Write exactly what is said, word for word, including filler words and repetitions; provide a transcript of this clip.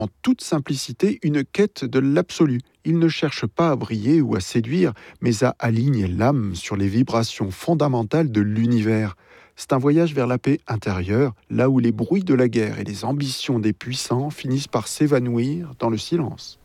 en toute simplicité une quête de l'absolu. Il ne cherche pas à briller ou à séduire, mais à aligner l'âme sur les vibrations fondamentales de l'univers. C'est un voyage vers la paix intérieure, là où les bruits de la guerre et les ambitions des puissants finissent par s'évanouir dans le silence.